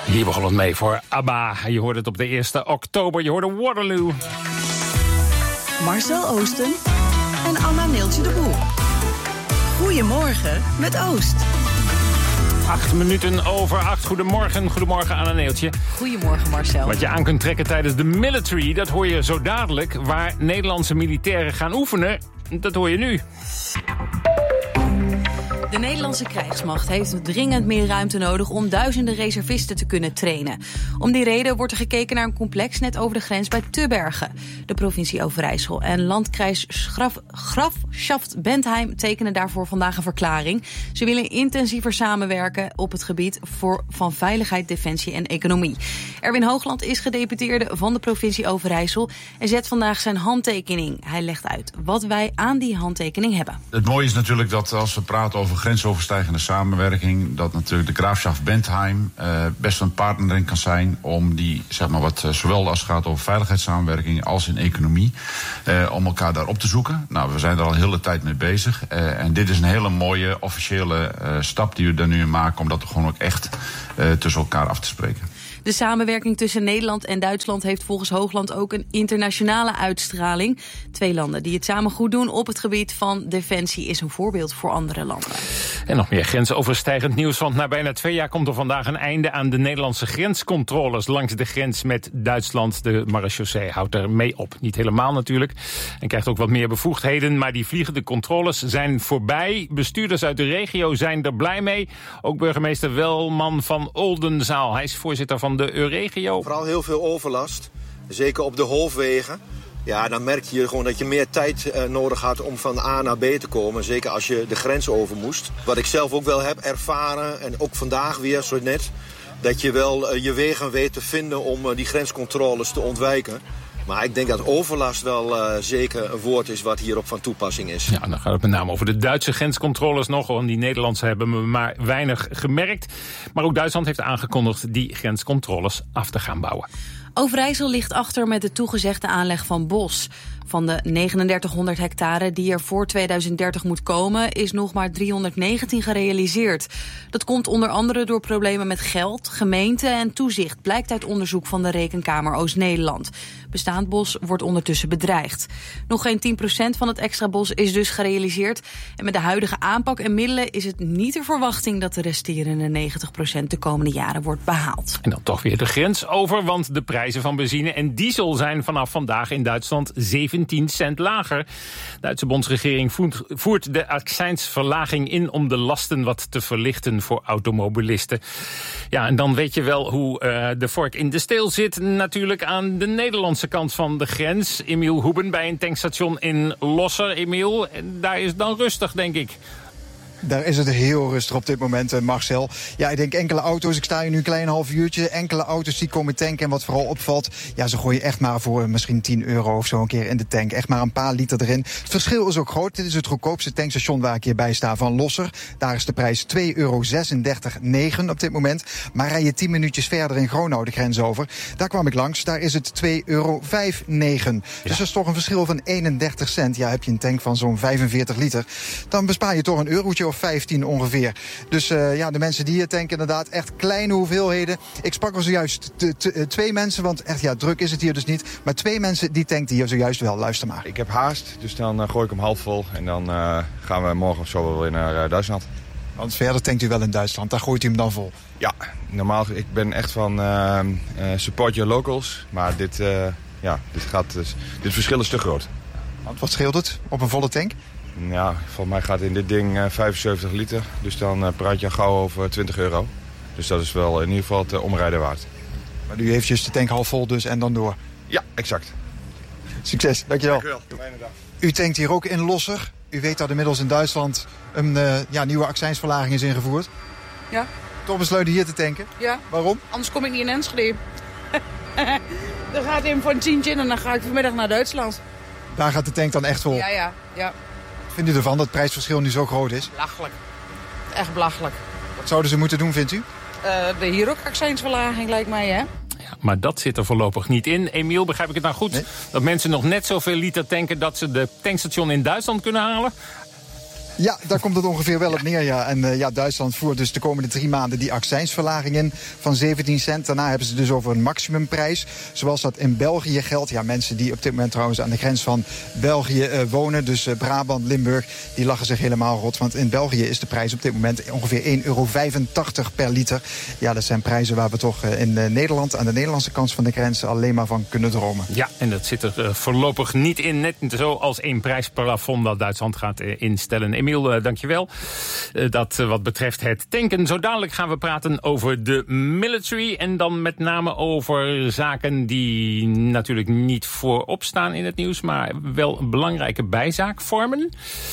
Hier begon het mee voor ABBA. Je hoorde het op de 1 oktober. Je hoorde Waterloo. Marcel Oosten en Anna Neeltje de Boer. Goedemorgen met Oost. 8 minuten over 8. Goedemorgen Anna Neeltje. Goedemorgen Marcel. Wat je aan kunt trekken tijdens de military, dat hoor je zo dadelijk. Waar Nederlandse militairen gaan oefenen, dat hoor je nu. De Nederlandse krijgsmacht heeft dringend meer ruimte nodig om duizenden reservisten te kunnen trainen. Om die reden wordt er gekeken naar een complex net over de grens bij Tubbergen. De provincie Overijssel en Landkreis Grafschaft Bentheim tekenen daarvoor vandaag een verklaring. Ze willen intensiever samenwerken op het gebied van veiligheid, defensie en economie. Erwin Hoogland is gedeputeerde van de provincie Overijssel en zet vandaag zijn handtekening. Hij legt uit wat wij aan die handtekening hebben. Het mooie is natuurlijk dat als we praten over grensoverstijgende samenwerking, dat natuurlijk de Graafschap Bentheim best een partner in kan zijn om die, zeg maar, wat zowel als het gaat over veiligheidssamenwerking als in economie, om elkaar daar op te zoeken. Nou, we zijn er al een hele tijd mee bezig. En dit is een hele mooie officiële stap die we daar nu in maken om dat gewoon ook echt tussen elkaar af te spreken. De samenwerking tussen Nederland en Duitsland heeft volgens Hoogland ook een internationale uitstraling. 2 landen die het samen goed doen op het gebied van defensie is een voorbeeld voor andere landen. En nog meer grensoverstijgend nieuws, want na bijna 2 jaar komt er vandaag een einde aan de Nederlandse grenscontroles langs de grens met Duitsland. De marechaussee houdt er mee op. Niet helemaal natuurlijk en krijgt ook wat meer bevoegdheden, maar die vliegende controles zijn voorbij. Bestuurders uit de regio zijn er blij mee. Ook burgemeester Welman van Oldenzaal. Hij is voorzitter van de Euregio. Vooral heel veel overlast, zeker op de hoofdwegen. Ja, dan merk je gewoon dat je meer tijd nodig had om van A naar B te komen. Zeker als je de grens over moest. Wat ik zelf ook wel heb ervaren, en ook vandaag weer zo net, dat je wel je wegen weet te vinden om die grenscontroles te ontwijken. Maar ik denk dat overlast wel zeker een woord is wat hierop van toepassing is. Ja, dan gaat het met name over de Duitse grenscontroles nog. Want die Nederlandse hebben we maar weinig gemerkt. Maar ook Duitsland heeft aangekondigd die grenscontroles af te gaan bouwen. Overijssel ligt achter met de toegezegde aanleg van bos. Van de 3900 hectare die er voor 2030 moet komen, is nog maar 319 gerealiseerd. Dat komt onder andere door problemen met geld, gemeente en toezicht, blijkt uit onderzoek van de Rekenkamer Oost-Nederland. Bestaand bos wordt ondertussen bedreigd. Nog geen 10% van het extra bos is dus gerealiseerd. En met de huidige aanpak en middelen is het niet de verwachting dat de resterende 90% de komende jaren wordt behaald. En dan toch weer de grens over, want de prijzen van benzine en diesel zijn vanaf vandaag in Duitsland 17 cent lager. De Duitse bondsregering voert de accijnsverlaging in om de lasten wat te verlichten voor automobilisten. Ja, en dan weet je wel hoe de vork in de steel zit. Natuurlijk aan de Nederlandse kant van de grens. Emiel Hoeben bij een tankstation in Losser. Emiel, daar is het dan rustig, denk ik. Daar is het heel rustig op dit moment, Marcel. Ja, ik denk enkele auto's, ik sta hier nu een klein half uurtje. Enkele auto's die komen tanken en wat vooral opvalt, ja, ze gooien echt maar voor misschien €10 of zo een keer in de tank. Echt maar een paar liter erin. Het verschil is ook groot. Dit is het goedkoopste tankstation waar ik hierbij sta van Losser. Daar is de prijs €2,36,9 op dit moment. Maar rij je 10 minuutjes verder in Gronau de grens over, daar kwam ik langs. Daar is het €2,59. Ja. Dus dat is toch een verschil van 31 cent. Ja, heb je een tank van zo'n 45 liter, dan bespaar je toch een eurotje of 15 ongeveer. Dus ja, de mensen die hier tanken inderdaad echt kleine hoeveelheden. Ik sprak er zojuist 2 mensen, want echt ja, druk is het hier dus niet. Maar 2 mensen die tankten hier zojuist wel. Luister maar. Ik heb haast, dus dan gooi ik hem half vol. En dan gaan we morgen of zo wel weer naar Duitsland. Want verder tankt u wel in Duitsland, daar gooit u hem dan vol? Ja, normaal, ik ben echt van support your locals. Maar dit verschil is te groot. Want wat scheelt het op een volle tank? Ja, volgens mij gaat in dit ding 75 liter. Dus dan praat je gauw over €20. Dus dat is wel in ieder geval het omrijden waard. Maar u heeft juist de tank half vol dus en dan door? Ja, exact. Succes, dankjewel. Dank u wel. Fijne dag. U tankt hier ook in Losser. U weet dat inmiddels in Duitsland een nieuwe accijnsverlaging is ingevoerd. Ja. Toch besluiten hier te tanken? Ja. Waarom? Anders kom ik niet in Enschede. Dan gaat hij voor een tientje in en dan ga ik vanmiddag naar Duitsland. Daar gaat de tank dan echt vol? Ja. Vindt u ervan dat het prijsverschil nu zo groot is? Belachelijk. Echt belachelijk. Wat zouden ze moeten doen, vindt u? Hier ook accijnsverlaging, lijkt mij, hè? Ja, maar dat zit er voorlopig niet in. Emiel, begrijp ik het nou goed? Nee? Dat mensen nog net zoveel liter tanken dat ze de tankstation in Duitsland kunnen halen? Ja, daar komt het ongeveer wel op neer, ja. En Duitsland voert dus de komende 3 maanden die accijnsverlaging in van 17 cent. Daarna hebben ze dus over een maximumprijs, zoals dat in België geldt. Ja, mensen die op dit moment trouwens aan de grens van België wonen, dus Brabant, Limburg, die lachen zich helemaal rot. Want in België is de prijs op dit moment ongeveer €1,85 per liter. Ja, dat zijn prijzen waar we toch in Nederland, aan de Nederlandse kant van de grens, alleen maar van kunnen dromen. Ja, en dat zit er voorlopig niet in. Net zo als één prijsplafond dat Duitsland gaat instellen. Emiel, dankjewel. Dat wat betreft het tanken. Zo dadelijk gaan we praten over de military. En dan met name over zaken die natuurlijk niet voorop staan in het nieuws, maar wel een belangrijke bijzaak vormen.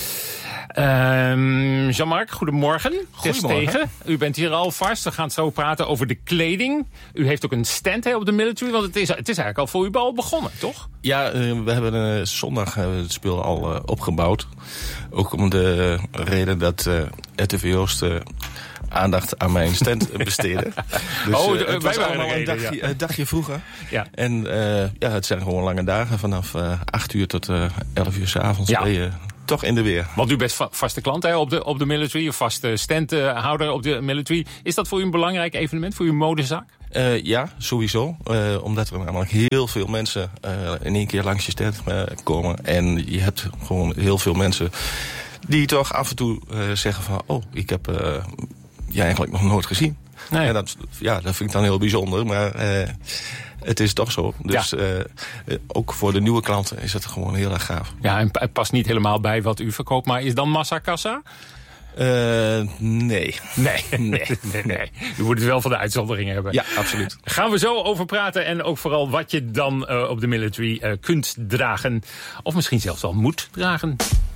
Jean-Marc, goedemorgen. Goedemorgen. U bent hier alvast. We gaan zo praten over de kleding. U heeft ook een stand op de military, want het is eigenlijk al voor u al begonnen, toch? Ja, we hebben zondag het spul al opgebouwd. Ook om de reden dat RTV Oost aandacht aan mijn stand besteden. Dus het was allemaal een dagje vroeger. Ja. En het zijn gewoon lange dagen. Vanaf 8 uur tot 11 uur 's avonds ben je toch in de weer. Want u bent vaste klant hè, op de military, of vaste standhouder op de military. Is dat voor u een belangrijk evenement, voor uw modezaak? Ja, sowieso. Omdat er namelijk heel veel mensen in één keer langs je stand komen. En je hebt gewoon heel veel mensen die toch af en toe zeggen van, oh, ik heb je eigenlijk nog nooit gezien. Nee. En dat vind ik dan heel bijzonder, maar het is toch zo. Dus ook voor de nieuwe klanten is het gewoon heel erg gaaf. Ja, en het past niet helemaal bij wat u verkoopt, maar is dan massa-kassa? Nee. U moet het wel van de uitzondering hebben. Ja, absoluut. Gaan we zo over praten en ook vooral wat je dan op de military kunt dragen. Of misschien zelfs wel moet dragen.